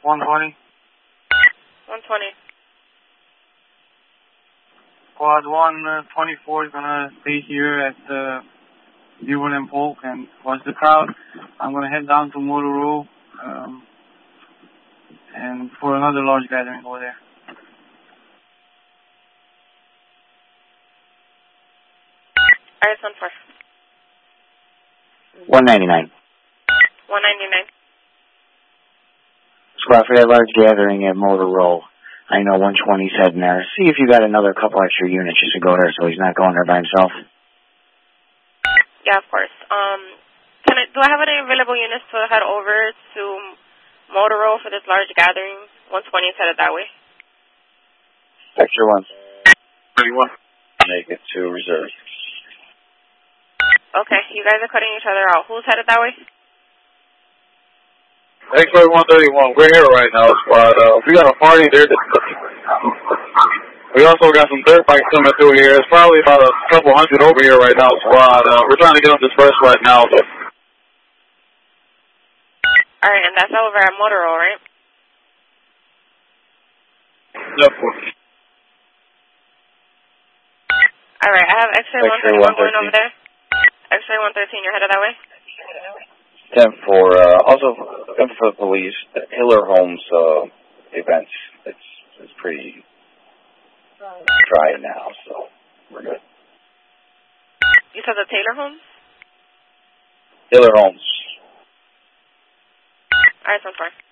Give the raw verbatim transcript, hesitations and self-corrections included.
one twenty. one twenty. Squad one twenty-four is going to stay here at uh, Dearborn and Polk and watch the crowd. I'm going to head down to Motor Row um, and for another large gathering over there. Alright, one four. one ninety-nine. one ninety-nine. Squad for that large gathering at Motor Row. I know one twenty's heading there. See if you got another couple extra units just to go there so he's not going there by himself. Yeah, of course. Um, can I, do I have any available units to head over to Motor Row for this large gathering? one twenty is headed that way. Sector one. thirty-one. Make it to reserve. Okay, you guys are cutting each other out. Who's headed that way? X-Ray one thirty-one, we're here right now, squad. Uh, we got a party there. We also got some dirt bikes coming through here. It's probably about a couple hundred over here right now, squad. Uh, we're trying to get them dispersed right now. But... Alright, and that's over at Motor Row, right? Yep. Alright, I have X-Ray one thirty-one going over there. X-Ray one thirteen, you're headed that way? ten for, uh, also, ten for the police, the Hiller Homes, uh, events, it's, it's pretty dry now, so we're good. You said the Taylor Homes? Hiller Homes. Alright, so far.